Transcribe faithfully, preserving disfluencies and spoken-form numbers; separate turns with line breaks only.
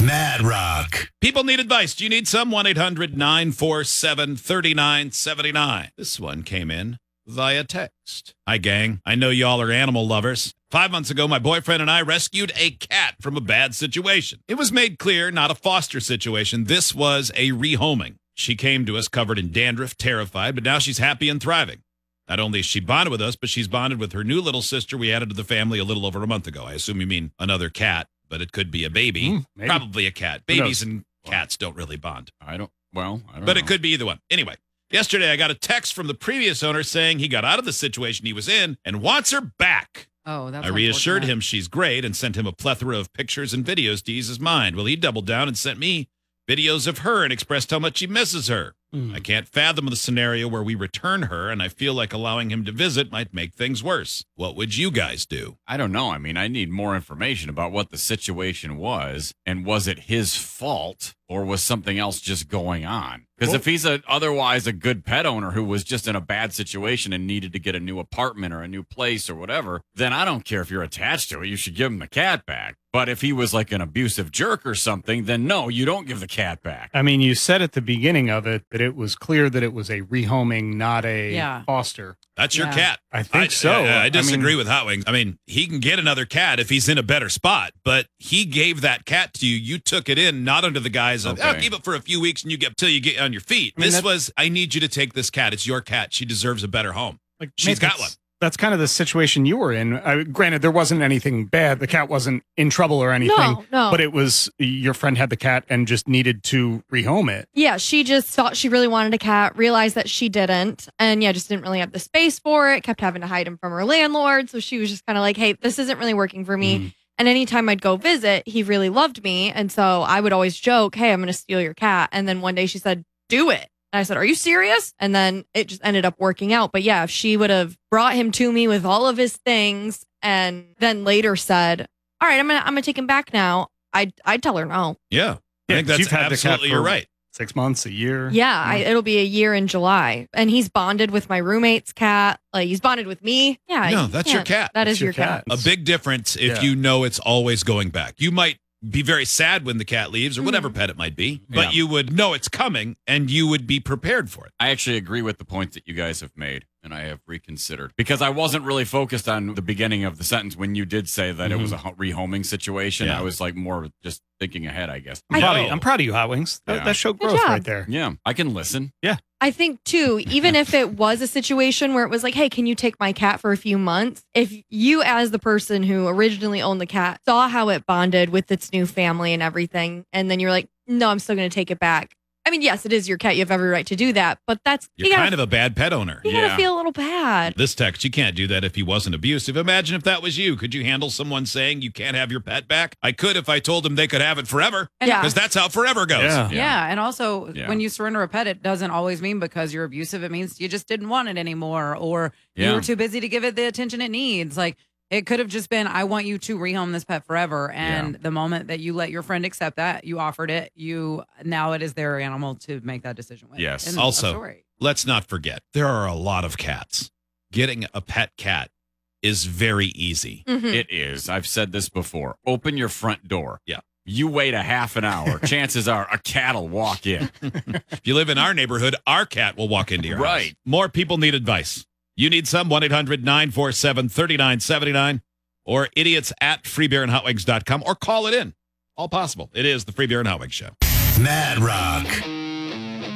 Mad Rock.
People need advice. Do you need some? one eight hundred nine four seven three nine seven nine. This one came in via text. Hi, gang. I know y'all are animal lovers. Five months ago, my boyfriend and I rescued a cat from a bad situation. It was made clear, not a foster situation. This was a rehoming. She came to us covered in dandruff, terrified, but now she's happy and thriving. Not only is she bonded with us, but she's bonded with her new little sister we added to the family a little over a month ago. I assume you mean another cat, but it could be a baby.
Mm, maybe.
Probably a cat. Babies and cats don't really bond.
I don't, well, I don't
But
know.
it could be either one. Anyway, yesterday I got a text from the previous owner saying he got out of the situation he was in and wants her back.
Oh, that's
I reassured
unfortunate.
him she's great and sent him a plethora of pictures and videos to ease his mind. Well, he doubled down and sent me videos of her and expressed how much he misses her.
Mm.
I can't fathom the scenario where we return her, and I feel like allowing him to visit might make things worse. What would you guys do?
I don't know. I mean, I need more information about what the situation was, and was it his fault, or was something else just going on? Because if he's a otherwise a good pet owner who was just in a bad situation and needed to get a new apartment or a new place or whatever, then I don't care if you're attached to it. You should give him the cat back. But if he was like an abusive jerk or something, then no, you don't give the cat back.
I mean, you said at the beginning of it that it was clear that it was a rehoming, not a
Yeah.
foster.
That's your
Yeah.
cat.
I think
I,
so.
I, I
I
disagree
mean-
with Hot Wings. I mean, he can get another cat if he's in a better spot, but he gave that cat to you. You took it in, not under the guise of,
Okay.
oh, keep it for a few weeks and you get till you get on your feet.
I mean,
this
that-
was, I need you to take this cat. It's your cat. She deserves a better home.
Like
She's
maybe
got
that's-
one.
That's kind of the situation you were in. Uh, granted, there wasn't anything bad. The cat wasn't in trouble or anything.
No, no.
But it was your friend had the cat and just needed to rehome it.
Yeah, she just thought she really wanted a cat, realized that she didn't, and yeah, just didn't really have the space for it, kept having to hide him from her landlord. So she was just kind of like, hey, this isn't really working for me.
Mm.
And anytime I'd go visit, he really loved me. And so I would always joke, hey, I'm going to steal your cat. And then one day she said, do it. And I said, are you serious? And then it just ended up working out. But yeah, if she would have brought him to me with all of his things and then later said, all right, I'm going to I'm gonna take him back now, I'd, I'd tell her no.
Yeah. I
Yeah,
think
'cause
that's
you've had the cat
absolutely,
for-
you're right.
Six months, a year.
Yeah, I, it'll be a year in July. And he's bonded with my roommate's cat. Like he's bonded with me. Yeah.
No,
you
that's your
can't-
cat.
That
That's
is
your
your cat.
cat.
A big difference if
Yeah.
you know it's always going back. You might be very sad when the cat leaves or whatever pet it might be, but
Yeah.
you would know it's coming and you would be prepared for it.
I actually agree with the point that you guys have made, and I have reconsidered because I wasn't really focused on the beginning of the sentence when you did say that it was a ho- rehoming situation.
Yeah.
I was like more just thinking ahead, I guess.
I'm, proud of,
know.
you. I'm proud of you, Hot Wings. That,
Yeah.
that showed
Good
growth
job.
right there.
Yeah, I can listen.
I think too, even if it was a situation where it was like, hey, can you take my cat for a few months? If you, as the person who originally owned the cat, saw how it bonded with its new family and everything, and then you're like, no, I'm still going to take it back. I mean, yes, it is your cat. You have every right to do that, but that's
You're
you gotta,
kind of a bad pet owner.
you gotta
Yeah.
feel a little bad.
This text, you can't do that if he wasn't abusive. Imagine if that was you. Could you handle someone saying you can't have your pet back? I could if I told them they could have it forever,
And-
Yeah.
because that's how forever goes.
Yeah.
Yeah. And also,
Yeah.
when you surrender a pet, it doesn't always mean because you're abusive. It means you just didn't want it anymore, or
Yeah.
you were too busy to give it the attention it needs. Like, it could have just been, I want you to rehome this pet forever. And the moment that you let your friend accept that, you offered it, you now it is their animal to make that decision with.
Yes.
End of
Also-
story.
Let's not forget, there are a lot of cats. Getting a pet cat is very easy.
Mhm.
It is. I've said this before. Open your front door.
Yeah.
You wait a half an hour. Chances are a cat will walk in.
If you live in our neighborhood, our cat will walk into your house.
Right.
More people need advice. You need some? one eight hundred nine four seven three nine seven nine or idiots at free beer and hot wings dot com or call it in. All possible. It is the Free Beer and Hot Wings Show.
Mad Rock.